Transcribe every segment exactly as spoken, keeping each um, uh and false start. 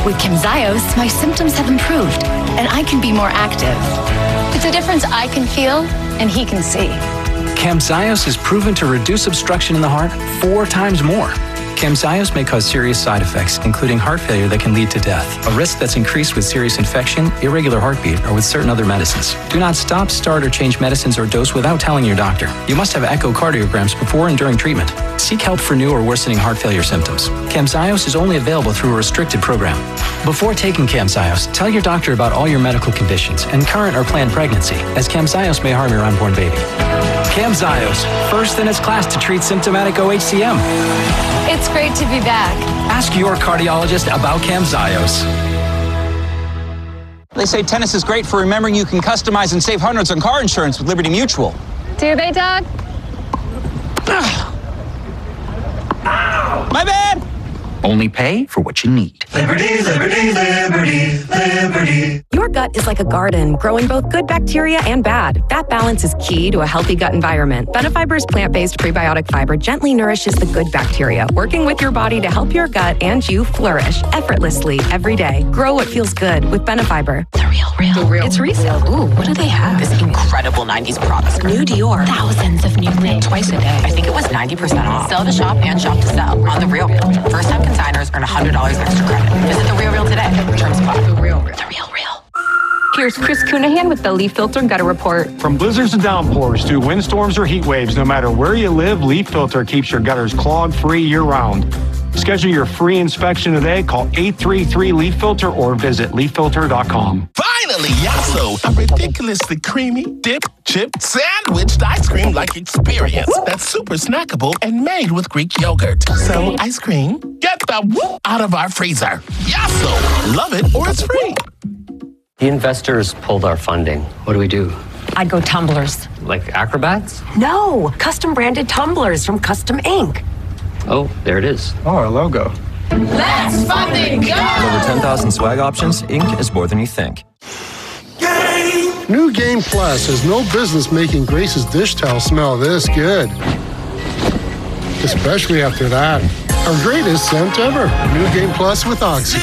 With Camzyos, my symptoms have improved, and I can be more active. It's a difference I can feel, and he can see. Camzyos is proven to reduce obstruction in the heart four times more. Camzyos may cause serious side effects, including heart failure that can lead to death, a risk that's increased with serious infection, irregular heartbeat, or with certain other medicines. Do not stop, start, or change medicines or dose without telling your doctor. You must have echocardiograms before and during treatment. Seek help for new or worsening heart failure symptoms. Camzyos is only available through a restricted program. Before taking Camzyos, tell your doctor about all your medical conditions and current or planned pregnancy, as Camzyos may harm your unborn baby. Camzyos, first in its class to treat symptomatic O H C M. It's great to be back. Ask your cardiologist about Camzyos. They say tennis is great for remembering you can customize and save hundreds on car insurance with Liberty Mutual. Do they, Doug? My bad! Only pay for what you need. Liberty, liberty, liberty, liberty. Your gut is like a garden, growing both good bacteria and bad. That balance is key to a healthy gut environment. Benefiber's plant-based prebiotic fiber gently nourishes the good bacteria, working with your body to help your gut and you flourish effortlessly every day. Grow what feels good with Benefiber. The real, real. The real. It's resale. Ooh, what do they have? This incredible nineties product. New Dior. Thousands of new lit twice a day. I think it was ninety percent off. Sell to shop and shop to sell on The Real Real. First time consigners earn one hundred dollars extra credit. Visit The Real Real today. Terms apply. The Real Real. The Real Real. Here's Chris Cunahan with the Leaf Filter Gutter Report. From blizzards to downpours to windstorms or heat waves, no matter where you live, Leaf Filter keeps your gutters clog-free year-round. Schedule your free inspection today. Call eight three three leaf filter or visit leaf filter dot com. Finally, Yasso, a ridiculously creamy, dipped, chipped, sandwiched ice cream like experience that's super snackable and made with Greek yogurt. So, ice cream, get the whoop out of our freezer. Yasso, love it or it's free. The investors pulled our funding. What do we do? I'd go tumblers. Like acrobats? No, custom branded tumblers from Custom Ink. Oh, there it is. Oh, our logo. Let's fucking go! With over ten thousand swag options, Ink is more than you think. New Game Plus has no business making Grace's dish towel smell this good. Especially after that. Our greatest scent ever. New Game Plus with Oxy.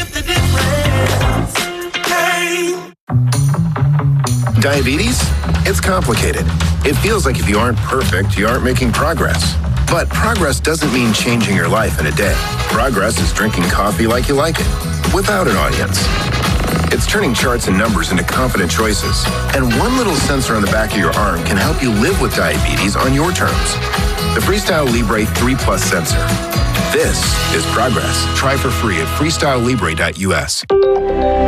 Diabetes? It's complicated. It feels like if you aren't perfect, you aren't making progress. But progress doesn't mean changing your life in a day. Progress is drinking coffee like you like it, without an audience. It's turning charts and numbers into confident choices. And one little sensor on the back of your arm can help you live with diabetes on your terms. The Freestyle Libre three plus sensor. This is progress. Try for free at freestyle libre dot U S.